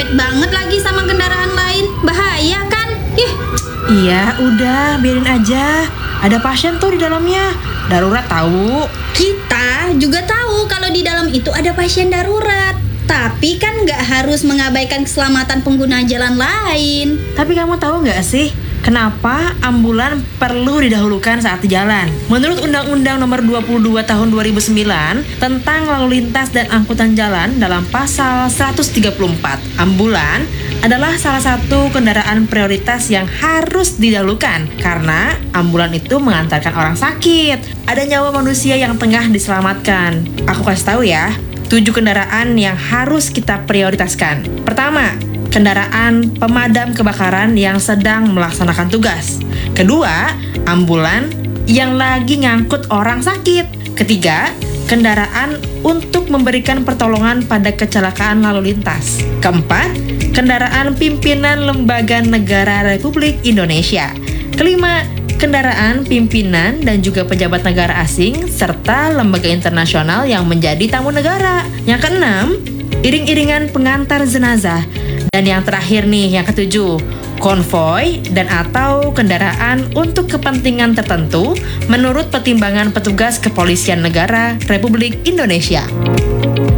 dempet banget lagi sama kendaraan lain. Bahaya kan? Ih, Iya, udah, biarin aja. Ada pasien tuh di dalamnya. Darurat tahu. kita juga tahu kalau di dalam itu ada pasien darurat. Tapi kan nggak harus mengabaikan keselamatan pengguna jalan lain. Tapi kamu tahu nggak sih, kenapa ambulan perlu didahulukan saat di jalan? Menurut Undang-Undang Nomor 22 Tahun 2009 tentang lalu lintas dan angkutan jalan dalam pasal 134, ambulan adalah salah satu kendaraan prioritas yang harus didahulukan karena ambulan itu mengantarkan orang sakit. Ada nyawa manusia yang tengah diselamatkan. Aku kasih tahu ya, 7 kendaraan yang harus kita prioritaskan. Pertama, kendaraan pemadam kebakaran yang sedang melaksanakan tugas. Kedua, ambulan yang lagi ngangkut orang sakit. Ketiga, kendaraan untuk memberikan pertolongan pada kecelakaan lalu lintas. Keempat, kendaraan pimpinan lembaga negara Republik Indonesia. Kelima, kendaraan pimpinan dan juga pejabat negara asing serta lembaga internasional yang menjadi tamu negara. Yang keenam, iring-iringan pengantar jenazah. Dan yang terakhir nih, yang ketujuh, konvoi dan atau kendaraan untuk kepentingan tertentu menurut pertimbangan petugas kepolisian negara Republik Indonesia.